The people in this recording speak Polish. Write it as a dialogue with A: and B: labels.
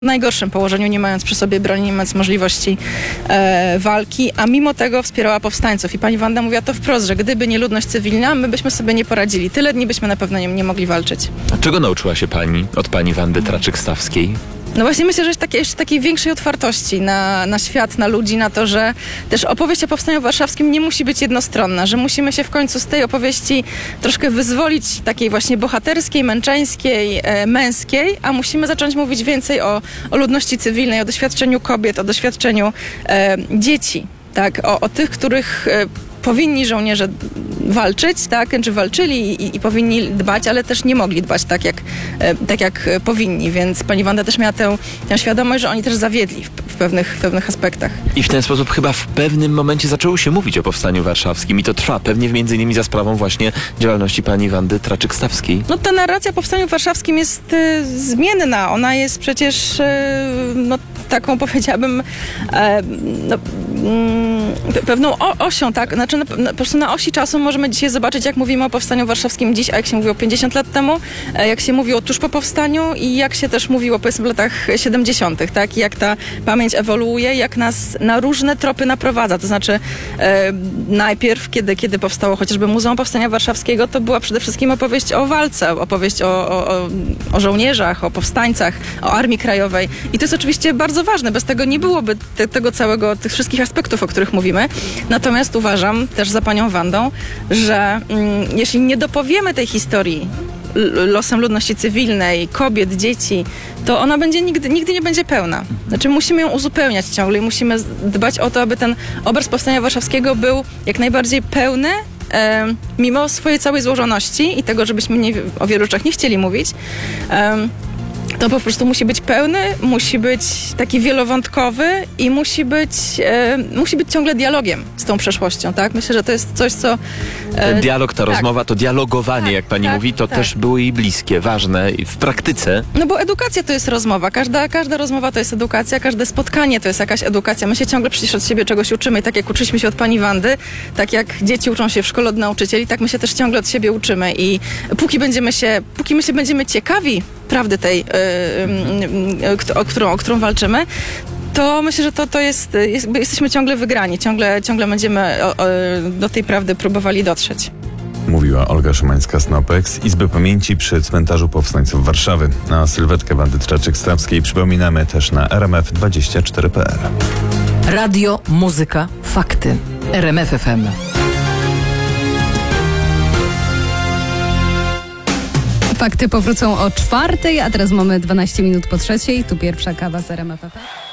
A: w najgorszym położeniu, nie mając przy sobie broni, nie mając możliwości walki, a mimo tego wspierała powstańców. I pani Wanda mówiła to wprost, że gdyby nie ludność cywilna, my byśmy sobie nie poradzili. Tyle dni byśmy na pewno nie mogli walczyć.
B: A czego nauczyła się pani od pani Wandy Traczyk-Stawskiej?
A: No właśnie myślę, że jeszcze takiej większej otwartości na świat, na ludzi, na to, że też opowieść o Powstaniu Warszawskim nie musi być jednostronna, że musimy się w końcu z tej opowieści troszkę wyzwolić, takiej właśnie bohaterskiej, męczeńskiej, męskiej, a musimy zacząć mówić więcej o ludności cywilnej, o doświadczeniu kobiet, o doświadczeniu dzieci, tak, o tych, których powinni żołnierze walczyć, tak, czy walczyli i powinni dbać, ale też nie mogli dbać tak jak powinni, więc pani Wanda też miała tę świadomość, że oni też zawiedli w pewnych aspektach.
B: I w ten sposób chyba w pewnym momencie zaczęło się mówić o Powstaniu Warszawskim i to trwa pewnie między innymi za sprawą właśnie działalności pani Wandy Traczyk-Stawskiej.
A: No ta narracja o Powstaniu Warszawskim jest zmienna, ona jest przecież taką, powiedziałabym, pewną osią, tak? Znaczy po prostu na osi czasu możemy dzisiaj zobaczyć, jak mówimy o Powstaniu Warszawskim dziś, a jak się mówiło 50 lat temu, jak się mówiło tuż po powstaniu i jak się też mówiło, powiedzmy, w latach 70., tak? I jak ta pamięć ewoluuje, jak nas na różne tropy naprowadza. To znaczy najpierw, kiedy powstało chociażby Muzeum Powstania Warszawskiego, to była przede wszystkim opowieść o walce, opowieść o żołnierzach, o powstańcach, o Armii Krajowej. I to jest oczywiście bardzo ważne. Bez tego nie byłoby tych wszystkich aspektów, o których mówimy. Natomiast uważam też za panią Wandą, że jeśli nie dopowiemy tej historii losem ludności cywilnej, kobiet, dzieci, to ona nigdy nie będzie pełna. Znaczy musimy ją uzupełniać ciągle i musimy dbać o to, aby ten obraz Powstania Warszawskiego był jak najbardziej pełny, mimo swojej całej złożoności i tego, żebyśmy o wielu rzeczach nie chcieli mówić. To po prostu musi być pełny, musi być taki wielowątkowy i musi być ciągle dialogiem z tą przeszłością, tak? Myślę, że to jest coś, co...
B: Ten dialog, ta
A: tak.
B: rozmowa, to dialogowanie, jak pani mówi, to też było jej bliskie, ważne i w praktyce.
A: No bo edukacja to jest rozmowa. Każda rozmowa to jest edukacja, każde spotkanie to jest jakaś edukacja. My się ciągle przecież od siebie czegoś uczymy i tak jak uczyliśmy się od pani Wandy, tak jak dzieci uczą się w szkole od nauczycieli, tak my się też ciągle od siebie uczymy i póki my się będziemy ciekawi prawdy tej, o którą walczymy, to myślę, że to jesteśmy ciągle wygrani, ciągle będziemy do tej prawdy próbowali dotrzeć.
C: Mówiła Olga Szymańska-Snopek z Izby Pamięci przy Cmentarzu Powstańców Warszawy. Na sylwetkę Wandy Traczyk-Stawskiej przypominamy też na rmf24.pl.
D: Radio, muzyka, fakty. RMF FM.
E: Fakty powrócą o 4:00, a teraz mamy 12 minut po 3:00. Tu pierwsza kawa z RMF FM.